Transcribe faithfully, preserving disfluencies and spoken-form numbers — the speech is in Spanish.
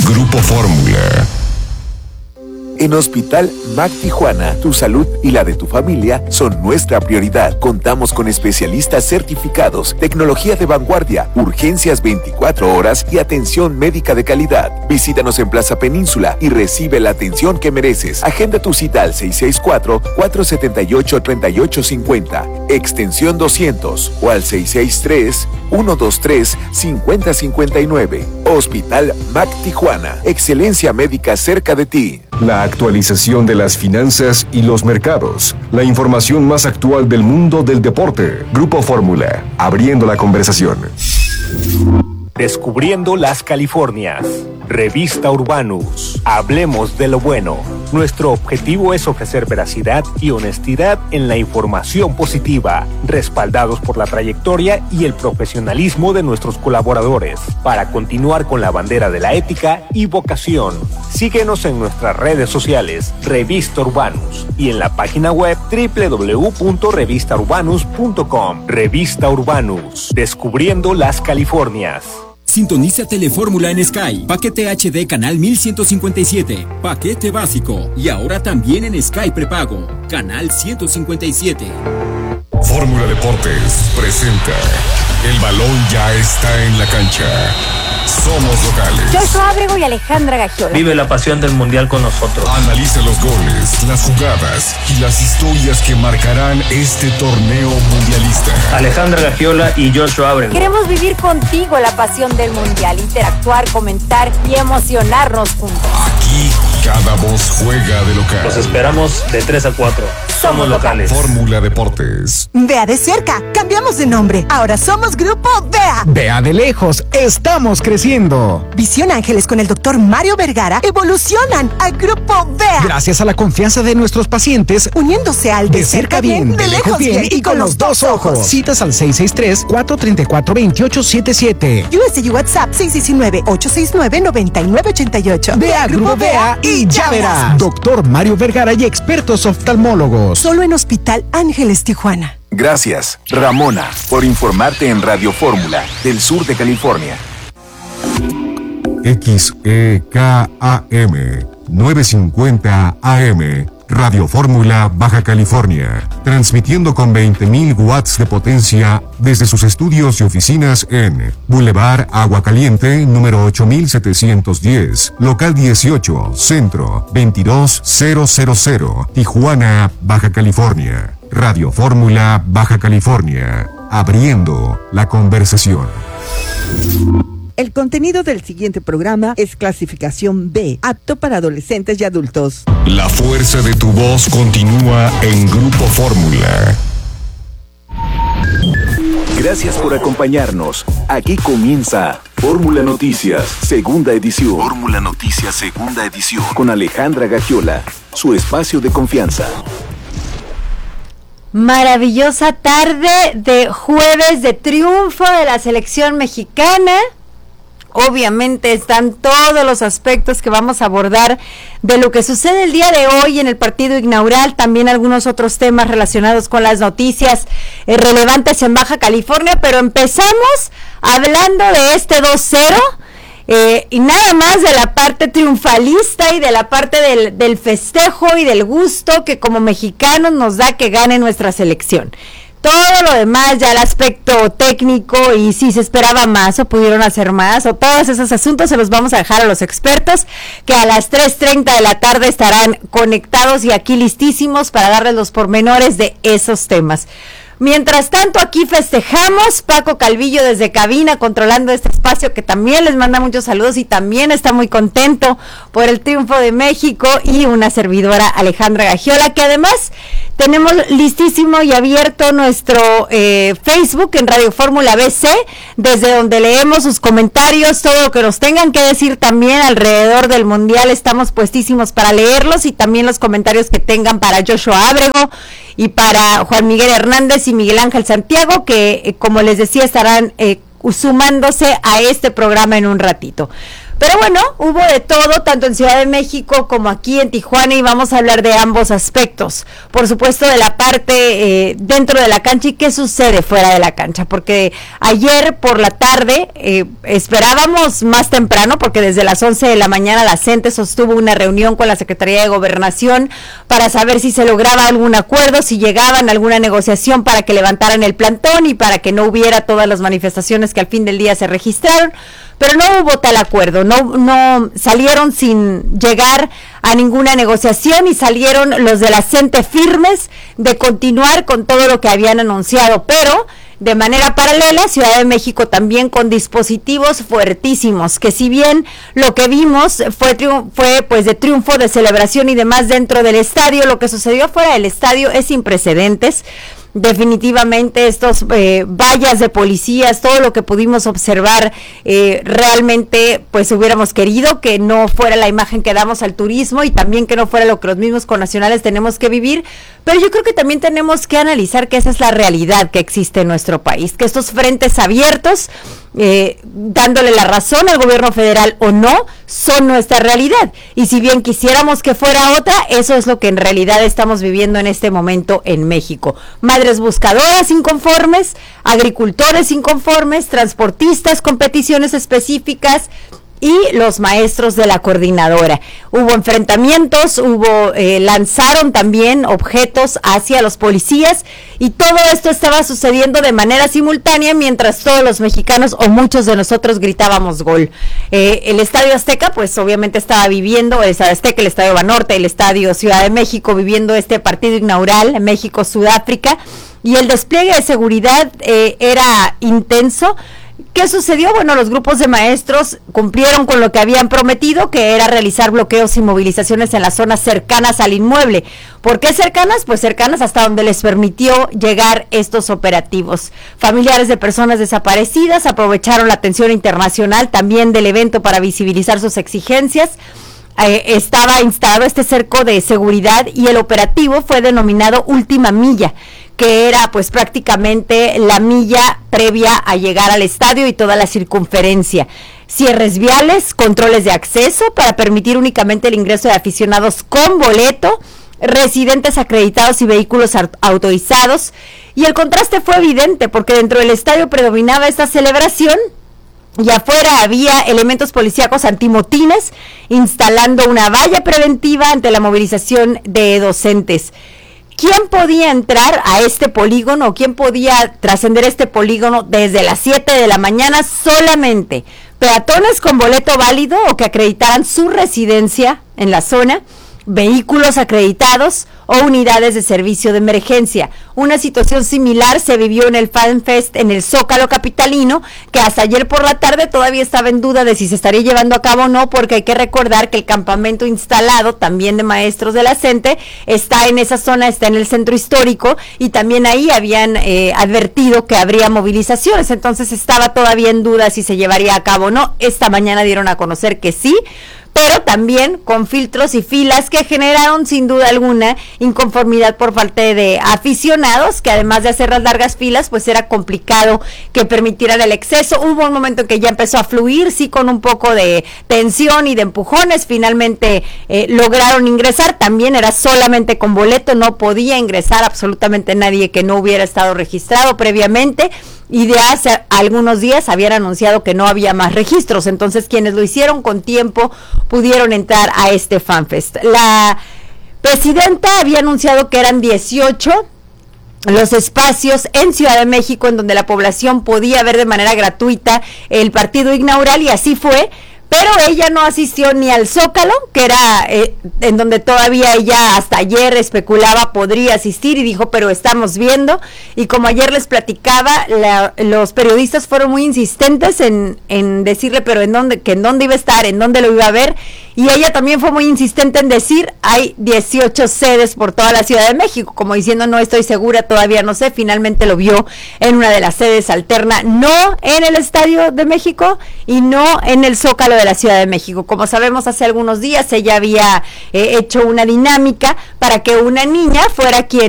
Grupo Fórmula. En Hospital M A C Tijuana, tu salud y la de tu familia son nuestra prioridad. Contamos con especialistas certificados, tecnología de vanguardia, urgencias veinticuatro horas y atención médica de calidad. Visítanos en Plaza Península y recibe la atención que mereces. Agenda tu cita al seis seis cuatro, cuatro siete ocho, tres ocho cinco cero, extensión doscientos o al seis seis tres, uno dos tres, cinco cero cinco nueve. Hospital M A C Tijuana, excelencia médica cerca de ti. La actualización de las finanzas y los mercados. La información más actual del mundo del deporte. Grupo Fórmula, abriendo la conversación. Descubriendo las Californias. Revista Urbanus. Hablemos de lo bueno. Nuestro objetivo es ofrecer veracidad y honestidad en la información positiva, respaldados por la trayectoria y el profesionalismo de nuestros colaboradores, para continuar con la bandera de la ética y vocación. Síguenos en nuestras redes sociales, Revista Urbanus, y en la página web doble u doble u doble u punto revista urbanus punto com. Revista Urbanus. Descubriendo las Californias. Sintoniza Telefórmula en Sky. Paquete H D canal mil ciento cincuenta y siete. Paquete básico. Y ahora también en Sky prepago. Canal ciento cincuenta y siete. Fórmula Deportes presenta. El balón ya está en la cancha. Somos locales. Joshua Ábrego y Alejandra Gagiola. Vive la pasión del mundial con nosotros. Analiza los goles, las jugadas y las historias que marcarán este torneo mundialista. Alejandra Gagiola y Joshua Ábrego. Queremos vivir contigo la pasión del mundial, interactuar, comentar y emocionarnos juntos. Aquí cada voz juega de local. Los esperamos de tres a cuatro. Somos locales. Fórmula Deportes. Vea de cerca, cambiamos de nombre. Ahora somos Grupo V E A. Vea de lejos, estamos creciendo. Visión Ángeles con el doctor Mario Vergara evolucionan al Grupo V E A. Gracias a la confianza de nuestros pacientes, uniéndose al de, de cerca bien, de lejos bien y con los dos ojos. Citas al seis seis tres, cuatro tres cuatro, dos ocho siete siete. U S U WhatsApp seis uno nueve, ocho seis nueve, nueve nueve ocho ocho. V E A Grupo V E A y ya verás. Doctor Mario Vergara y expertos oftalmólogos. Solo en Hospital Ángeles Tijuana. Gracias, Ramona, por informarte en Radio Fórmula del sur de California. X E K A M novecientos cincuenta A M Radio Fórmula Baja California, transmitiendo con veinte mil watts de potencia desde sus estudios y oficinas en Boulevard Agua Caliente, número ocho mil setecientos diez, local dieciocho, centro, veintidós mil, Tijuana, Baja California. Radio Fórmula Baja California, abriendo la conversación. El contenido del siguiente programa es clasificación B, apto para adolescentes y adultos. La fuerza de tu voz continúa en Grupo Fórmula. Gracias por acompañarnos. Aquí comienza Fórmula Noticias, segunda edición. Fórmula Noticias, segunda edición. Con Alejandra Gagiola, su espacio de confianza. Maravillosa tarde de jueves de triunfo de la selección mexicana. Obviamente están todos los aspectos que vamos a abordar de lo que sucede el día de hoy en el partido inaugural, también algunos otros temas relacionados con las noticias eh, relevantes en Baja California, pero empezamos hablando de este dos cero eh, y nada más de la parte triunfalista y de la parte del, del festejo y del gusto que como mexicanos nos da que gane nuestra selección. Todo lo demás, ya el aspecto técnico y si se esperaba más o pudieron hacer más o todos esos asuntos se los vamos a dejar a los expertos que a las tres treinta de la tarde estarán conectados y aquí listísimos para darles los pormenores de esos temas. Mientras tanto, aquí festejamos, Paco Calvillo desde cabina controlando este espacio que también les manda muchos saludos y también está muy contento por el triunfo de México y una servidora Alejandra Gagiola que además tenemos listísimo y abierto nuestro eh, Facebook en Radio Fórmula B C, desde donde leemos sus comentarios, todo lo que nos tengan que decir también alrededor del Mundial, estamos puestísimos para leerlos y también los comentarios que tengan para Joshua Ábrego y para Juan Miguel Hernández y Miguel Ángel Santiago, que eh, como les decía estarán eh, sumándose a este programa en un ratito. Pero bueno, hubo de todo, tanto en Ciudad de México como aquí en Tijuana, y vamos a hablar de ambos aspectos. Por supuesto, de la parte eh, dentro de la cancha y qué sucede fuera de la cancha, porque ayer por la tarde eh, esperábamos más temprano, porque desde las once de la mañana la CENTE sostuvo una reunión con la Secretaría de Gobernación para saber si se lograba algún acuerdo, si llegaban a alguna negociación para que levantaran el plantón y para que no hubiera todas las manifestaciones que al fin del día se registraron. Pero no hubo tal acuerdo, no, no salieron sin llegar a ninguna negociación y salieron los de la CENTE firmes de continuar con todo lo que habían anunciado, pero de manera paralela, Ciudad de México también con dispositivos fuertísimos, que si bien lo que vimos fue, fue pues de triunfo, de celebración y demás dentro del estadio, lo que sucedió fuera del estadio es sin precedentes. Definitivamente estos eh, vallas de policías, todo lo que pudimos observar, eh, realmente pues hubiéramos querido que no fuera la imagen que damos al turismo y también que no fuera lo que los mismos connacionales tenemos que vivir, pero yo creo que también tenemos que analizar que esa es la realidad que existe en nuestro país, que estos frentes abiertos, eh, dándole la razón al gobierno federal o no, son nuestra realidad, y si bien quisiéramos que fuera otra, eso es lo que en realidad estamos viviendo en este momento en México. Madres buscadoras inconformes, agricultores inconformes, transportistas con peticiones específicas y los maestros de la coordinadora. Hubo enfrentamientos, hubo eh, lanzaron también objetos hacia los policías, y todo esto estaba sucediendo de manera simultánea mientras todos los mexicanos o muchos de nosotros gritábamos gol. Eh, el Estadio Azteca pues obviamente estaba viviendo, el Estadio Azteca, el Estadio Banorte, el Estadio Ciudad de México viviendo este partido inaugural México-Sudáfrica, y el despliegue de seguridad eh, era intenso. ¿Qué sucedió? Bueno, los grupos de maestros cumplieron con lo que habían prometido, que era realizar bloqueos y movilizaciones en las zonas cercanas al inmueble. ¿Por qué cercanas? Pues cercanas hasta donde les permitió llegar estos operativos. Familiares de personas desaparecidas aprovecharon la atención internacional también del evento para visibilizar sus exigencias. Eh, estaba instalado este cerco de seguridad y el operativo fue denominado Última Milla, que era pues prácticamente la milla previa a llegar al estadio y toda la circunferencia. Cierres viales, controles de acceso para permitir únicamente el ingreso de aficionados con boleto, residentes acreditados y vehículos autorizados. Y el contraste fue evidente porque dentro del estadio predominaba esta celebración y afuera había elementos policíacos antimotines instalando una valla preventiva ante la movilización de docentes. ¿Quién podía entrar a este polígono? ¿Quién podía trascender este polígono desde las siete de la mañana? Solamente peatones con boleto válido o que acreditaran su residencia en la zona, vehículos acreditados o unidades de servicio de emergencia. Una situación similar se vivió en el FanFest en el Zócalo capitalino, que hasta ayer por la tarde todavía estaba en duda de si se estaría llevando a cabo o no, porque hay que recordar que el campamento instalado también de maestros de la CENTE está en esa zona, está en el centro histórico, y también ahí habían eh, advertido que habría movilizaciones, entonces estaba todavía en duda si se llevaría a cabo o no. Esta mañana dieron a conocer que sí, pero también con filtros y filas que generaron sin duda alguna inconformidad por parte de aficionados, que además de hacer las largas filas, pues era complicado que permitieran el exceso. Hubo un momento en que ya empezó a fluir, sí, con un poco de tensión y de empujones, finalmente eh, lograron ingresar, también era solamente con boleto, no podía ingresar absolutamente nadie que no hubiera estado registrado previamente, y de hace algunos días habían anunciado que no había más registros, entonces quienes lo hicieron con tiempo pudieron entrar a este FanFest. La presidenta había anunciado que eran dieciocho los espacios en Ciudad de México en donde la población podía ver de manera gratuita el partido inaugural, y así fue. Pero ella no asistió ni al Zócalo, que era eh, en donde todavía ella hasta ayer especulaba podría asistir, y dijo, pero estamos viendo. Y como ayer les platicaba, la, los periodistas fueron muy insistentes en, en decirle, pero en dónde, que en dónde iba a estar, en dónde lo iba a ver. Y ella también fue muy insistente en decir, hay dieciocho sedes por toda la Ciudad de México, como diciendo, no estoy segura, todavía no sé. Finalmente lo vio en una de las sedes alterna, no en el Estadio de México y no en el Zócalo de la Ciudad de México. Como sabemos, hace algunos días ella había eh, hecho una dinámica para que una niña fuera quien